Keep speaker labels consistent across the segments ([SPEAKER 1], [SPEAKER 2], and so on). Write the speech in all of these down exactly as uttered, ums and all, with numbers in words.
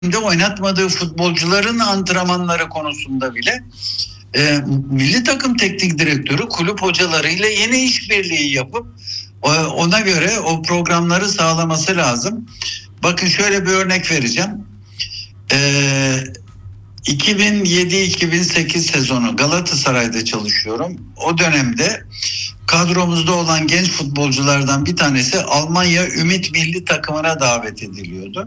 [SPEAKER 1] de oynatmadığı futbolcuların antrenmanları konusunda bile e, milli takım teknik direktörü kulüp hocalarıyla yeni işbirliği yapıp e, ona göre o programları sağlaması lazım. Bakın şöyle bir örnek vereceğim. E, iki bin yedi iki bin sekiz sezonu Galatasaray'da çalışıyorum. O dönemde kadromuzda olan genç futbolculardan bir tanesi Almanya Ümit milli takımına davet ediliyordu.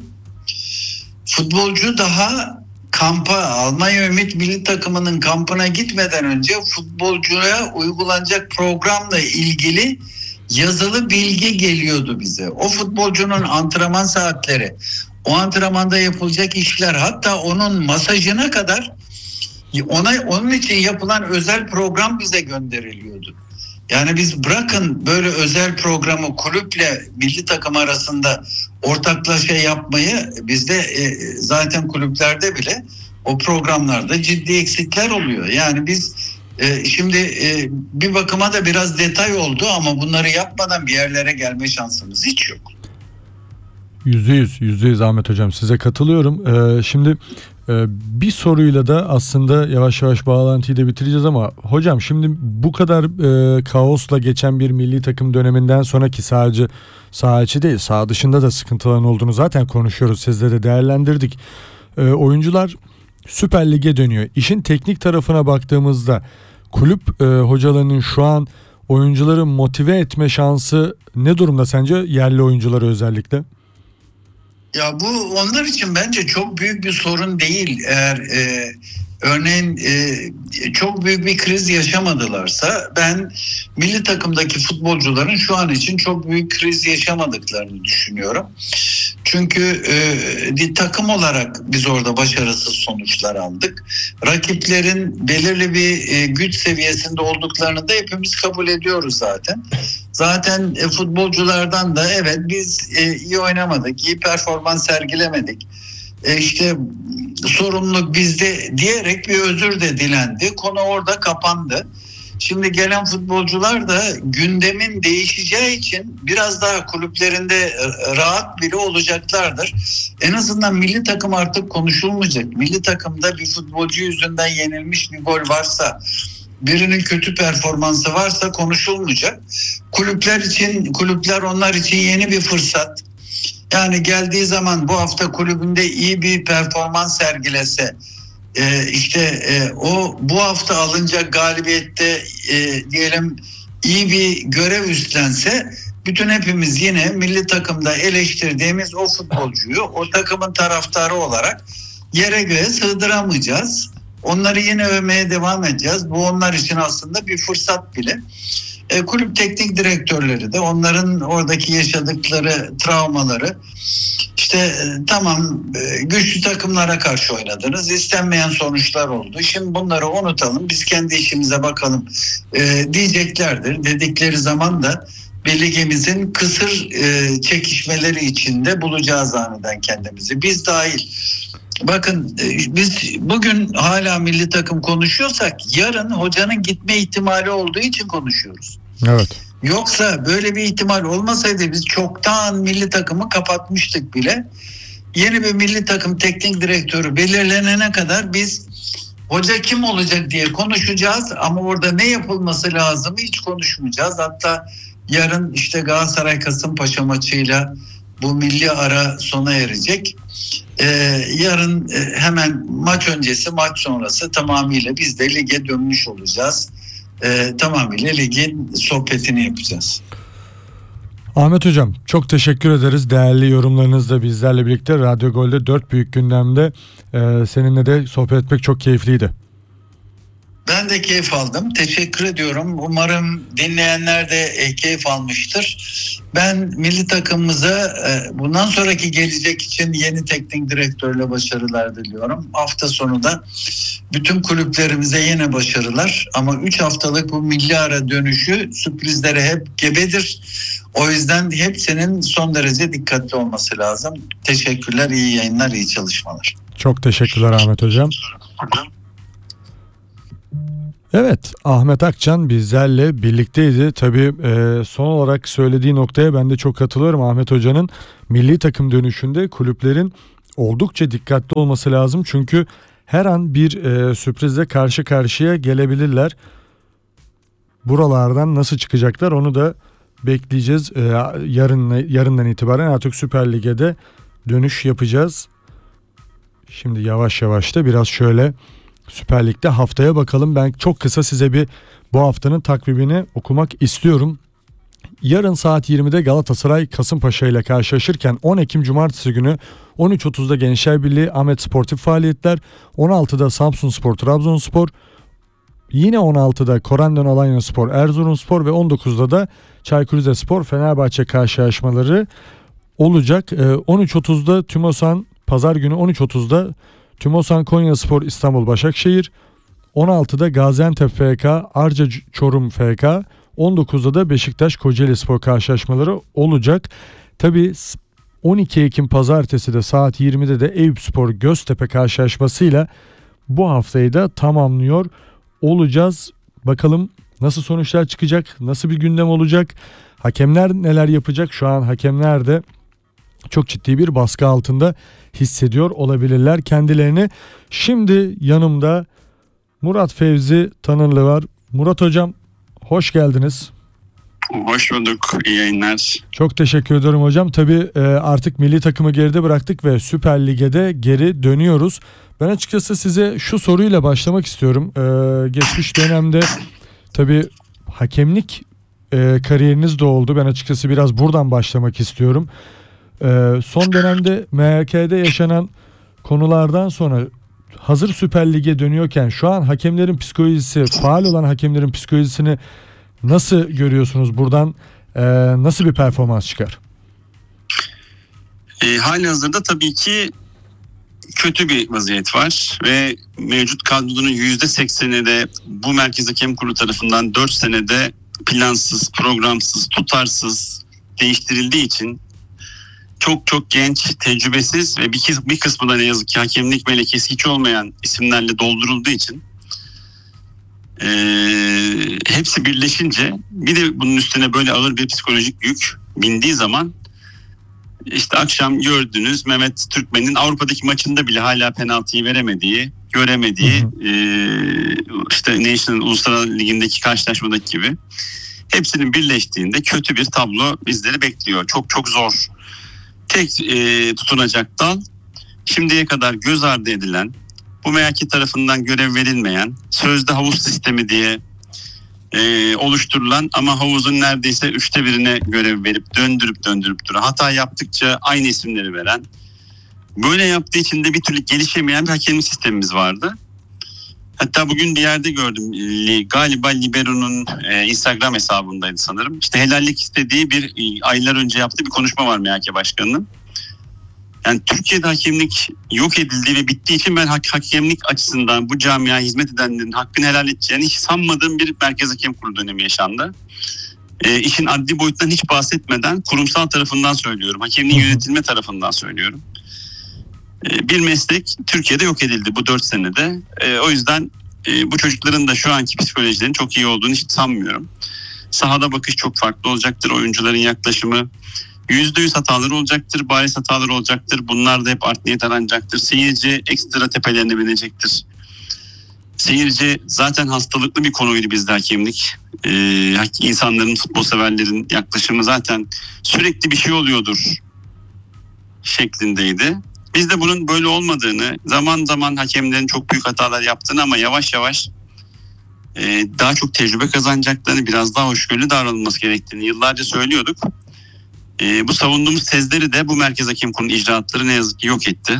[SPEAKER 1] Futbolcu daha kampa, Almanya Ümit milli takımının kampına gitmeden önce futbolcuya uygulanacak programla ilgili yazılı bilgi geliyordu bize. O futbolcunun antrenman saatleri, o antrenmanda yapılacak işler, hatta onun masajına kadar ona onun için yapılan özel program bize gönderiliyordu. Yani biz bırakın böyle özel programı kulüple milli takım arasında ortaklaşa yapmayı, bizde e, zaten kulüplerde bile o programlarda ciddi eksikler oluyor. Yani biz e, şimdi e, bir bakıma da biraz detay oldu ama bunları yapmadan bir yerlere gelme şansımız hiç yok.
[SPEAKER 2] Yüzde yüz, yüzde yüz Ahmet Hocam, size katılıyorum. Ee, şimdi e, bir soruyla da aslında yavaş yavaş bağlantıyı da bitireceğiz ama hocam şimdi bu kadar e, kaosla geçen bir milli takım döneminden sonraki sadece saha içi değil, saha dışında da sıkıntıların olduğunu zaten konuşuyoruz. Sizle de değerlendirdik. E, oyuncular Süper Lig'e dönüyor. İşin teknik tarafına baktığımızda kulüp e, hocalarının şu an oyuncuları motive etme şansı ne durumda sence, yerli oyuncuları özellikle?
[SPEAKER 1] Ya bu onlar için bence çok büyük bir sorun değil. Eğer e, örneğin e, çok büyük bir kriz yaşamadılarsa, ben milli takımdaki futbolcuların şu an için çok büyük kriz yaşamadıklarını düşünüyorum. Çünkü e, bir takım olarak biz orada başarısız sonuçlar aldık. Rakiplerin belirli bir e, güç seviyesinde olduklarını da hepimiz kabul ediyoruz zaten. Zaten e, futbolculardan da evet biz e, iyi oynamadık, iyi performans sergilemedik, E, işte sorumluluk bizde diyerek bir özür de dilendi. Konu orada kapandı. Şimdi gelen futbolcular da gündemin değişeceği için biraz daha kulüplerinde rahat biri olacaklardır. En azından milli takım artık konuşulmayacak. Milli takımda bir futbolcu yüzünden yenilmiş bir gol varsa, birinin kötü performansı varsa konuşulmayacak. Kulüpler için, kulüpler onlar için yeni bir fırsat. Yani geldiği zaman bu hafta kulübünde iyi bir performans sergilese, Ee, işte e, o bu hafta alınacak galibiyette e, diyelim iyi bir görev üstlense, bütün hepimiz yine milli takımda eleştirdiğimiz o futbolcuyu o takımın taraftarı olarak yere göğe sığdıramayacağız. Onları yine övmeye devam edeceğiz. Bu onlar için aslında bir fırsat bile. E, kulüp teknik direktörleri de onların oradaki yaşadıkları travmaları, işte e, tamam e, güçlü takımlara karşı oynadınız, istenmeyen sonuçlar oldu, şimdi bunları unutalım, biz kendi işimize bakalım e, diyeceklerdir. Dedikleri zaman da bir ligimizin kısır e, çekişmeleri içinde bulacağız aniden kendimizi, biz dahil. Bakın e, biz bugün hala milli takım konuşuyorsak yarın hocanın gitme ihtimali olduğu için konuşuyoruz.
[SPEAKER 2] Evet.
[SPEAKER 1] Yoksa böyle bir ihtimal olmasaydı biz çoktan milli takımı kapatmıştık bile. Yeni bir milli takım teknik direktörü belirlenene kadar biz hoca kim olacak diye konuşacağız ama orada ne yapılması lazım hiç konuşmayacağız. Hatta yarın işte Galatasaray Kasımpaşa maçıyla bu milli ara sona erecek. Ee, yarın e, hemen maç öncesi, maç sonrası tamamıyla biz de lige dönmüş olacağız. Ee, tamamıyla ligin sohbetini yapacağız.
[SPEAKER 2] Ahmet Hocam, çok teşekkür ederiz. Değerli yorumlarınızla bizlerle birlikte Radyo Gol'de dört büyük gündemde e, seninle de sohbet etmek çok keyifliydi.
[SPEAKER 1] Ben de keyif aldım. Teşekkür ediyorum. Umarım dinleyenler de e, keyif almıştır. Ben milli takımımıza e, bundan sonraki gelecek için yeni teknik direktörle başarılar diliyorum. Hafta sonu da bütün kulüplerimize yine başarılar. Ama üç haftalık bu milli ara dönüşü sürprizlere hep gebedir. O yüzden hepsinin son derece dikkatli olması lazım. Teşekkürler, iyi yayınlar, iyi çalışmalar.
[SPEAKER 2] Çok teşekkürler Ahmet Hocam. Evet, Ahmet Akçan bizlerle birlikteydi. Tabii e, son olarak söylediği noktaya ben de çok katılıyorum. Ahmet Hoca'nın milli takım dönüşünde kulüplerin oldukça dikkatli olması lazım. Çünkü her an bir e, sürprizle karşı karşıya gelebilirler. Buralardan nasıl çıkacaklar onu da bekleyeceğiz. E, yarın yarından itibaren artık Süper Lig'e de dönüş yapacağız. Şimdi yavaş yavaş da biraz şöyle Süper Lig'de haftaya bakalım. Ben çok kısa size bir bu haftanın takvimini okumak istiyorum. Yarın saat yirmide Galatasaray Kasımpaşa ile karşılaşırken on Ekim Cumartesi günü on üç otuzda Gençler Birliği Ahmet Sportif Faaliyetler, on altıda Samsunspor Trabzonspor, yine on altıda Korendon Alanyaspor Erzurumspor ve on dokuzda da Çaykur Rizespor Fenerbahçe karşılaşmaları olacak. on üç otuzda Tümosan Pazar günü on üç otuzda Tümosan Konyaspor İstanbul Başakşehir, on altıda Gaziantep F K Arca Çorum F K, on dokuzda da Beşiktaş Kocaelispor karşılaşmaları olacak. Tabii on iki Ekim Pazartesi de saat yirmide de Eyüpspor Göztepe karşılaşmasıyla bu haftayı da tamamlıyor olacağız. Bakalım nasıl sonuçlar çıkacak, nasıl bir gündem olacak, hakemler neler yapacak? Şu an hakemler de çok ciddi bir baskı altında hissediyor olabilirler kendilerini. Şimdi yanımda Murat Fevzi Tanırlı var. Murat hocam, hoş geldiniz.
[SPEAKER 3] Hoş bulduk. İyi yayınlar.
[SPEAKER 2] Çok teşekkür ederim hocam. Tabii artık milli takımı geride bıraktık ve Süper Lig'e de geri dönüyoruz. Ben açıkçası size şu soruyla başlamak istiyorum. Ee, geçmiş dönemde tabii hakemlik e, kariyeriniz de oldu. Ben açıkçası biraz buradan başlamak istiyorum. Ee, son dönemde M H K'de yaşanan konulardan sonra hazır Süper Lig'e dönüyorken şu an hakemlerin psikolojisi, faal olan hakemlerin psikolojisini nasıl görüyorsunuz? Buradan e, nasıl bir performans çıkar?
[SPEAKER 3] E, hali hazırda tabii ki kötü bir vaziyet var ve mevcut kadronun yüzde sekseni de bu Merkez Hakem Kurulu tarafından dört senede plansız, programsız, tutarsız değiştirildiği için çok çok genç, tecrübesiz ve bir, bir kısmı da ne yazık ki hakemlik melekesi hiç olmayan isimlerle doldurulduğu için e, hepsi birleşince bir de bunun üstüne böyle ağır bir psikolojik yük bindiği zaman işte akşam gördüğünüz Mehmet Türkmen'in Avrupa'daki maçında bile hala penaltıyı veremediği, göremediği hı hı. E, işte National Uluslararası Ligi'ndeki karşılaşmadaki gibi hepsinin birleştiğinde kötü bir tablo bizleri bekliyor. Çok çok zor. Tek e, tutunacak dal şimdiye kadar göz ardı edilen, bu M H K tarafından görev verilmeyen, sözde havuz sistemi diye e, oluşturulan ama havuzun neredeyse üçte birine görev verip döndürüp döndürüp duran, hata yaptıkça aynı isimleri veren, böyle yaptığı için de bir türlü gelişemeyen bir hakemlik sistemimiz vardı. Hatta bugün bir yerde gördüm, galiba Libero'nun e, Instagram hesabındaydı sanırım. İşte helallik istediği bir e, aylar önce yaptığı bir konuşma var M H K Başkanı'nın. Yani Türkiye'de hakemlik yok edildiği ve bittiği için ben hak, hakemlik açısından bu camiaya hizmet edenlerin hakkını helal edeceğini hiç sanmadığım bir Merkez Hakem Kurulu dönemi yaşandı. E, işin adli boyuttan hiç bahsetmeden kurumsal tarafından söylüyorum, hakemliğin yönetilme tarafından söylüyorum. Bir meslek Türkiye'de yok edildi bu dört senede. E, o yüzden e, bu çocukların da şu anki psikolojilerinin çok iyi olduğunu hiç sanmıyorum. Sahada bakış çok farklı olacaktır. Oyuncuların yaklaşımı yüzde yüz hataları olacaktır. Bariz hataları olacaktır. Bunlar da hep art niyet aranacaktır. Seyirci ekstra tepelerine binecektir. Seyirci zaten hastalıklı bir konuydu bizde hakemlik. Ee, insanların, futbol severlerin yaklaşımı zaten sürekli bir şey oluyordur şeklindeydi. Biz de bunun böyle olmadığını, zaman zaman hakemlerin çok büyük hatalar yaptığını ama yavaş yavaş e, daha çok tecrübe kazanacaklarını, biraz daha hoşgörülü davranılması gerektiğini yıllarca söylüyorduk. E, bu savunduğumuz tezleri de bu Merkez Hakem Kurulu icraatları ne yazık ki yok etti.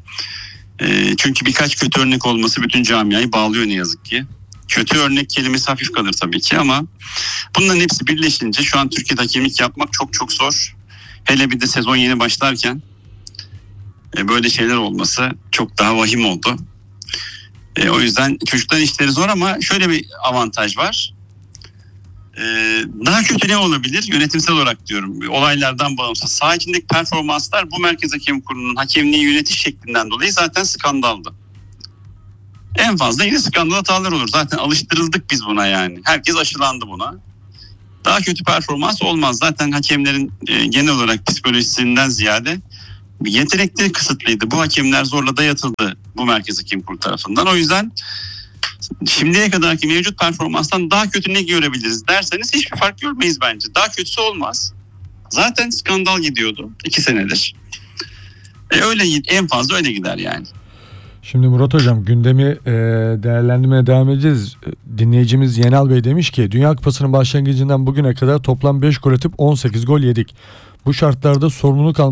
[SPEAKER 3] E, çünkü birkaç kötü örnek olması bütün camiayı bağlıyor ne yazık ki. Kötü örnek kelimesi hafif kalır tabii ki ama bunların hepsi birleşince şu an Türkiye'de hakemlik yapmak çok çok zor. Hele bir de sezon yeni başlarken böyle şeyler olması çok daha vahim oldu. E, o yüzden çocukların işleri zor ama şöyle bir avantaj var. E, daha kötü ne olabilir? Yönetimsel olarak diyorum. Olaylardan bağımsız. Saha içindeki performanslar bu Merkez Hakem Kurulu'nun hakemliği yönetiş şeklinden dolayı zaten skandaldı. En fazla yine skandal hatalar olur. Zaten alıştırıldık biz buna yani. Herkes aşılandı buna. Daha kötü performans olmaz. Zaten hakemlerin e, genel olarak psikolojisinden ziyade Yetenekleri kısıtlıydı. Bu hakemler zorla dayatıldı bu Merkez Hakem Kurulu tarafından. O yüzden şimdiye kadarki mevcut performanstan daha kötü ne görebiliriz derseniz hiçbir fark görmeyiz bence. Daha kötüsü olmaz. Zaten skandal gidiyordu iki senedir. E öyle en fazla öyle gider yani.
[SPEAKER 2] Şimdi Murat Hocam gündemi e, değerlendirmeye devam edeceğiz. Dinleyicimiz Yenal Bey demiş ki Dünya Kupası'nın başlangıcından bugüne kadar toplam beş gol atıp on sekiz gol yedik. Bu şartlarda sorumluluk almak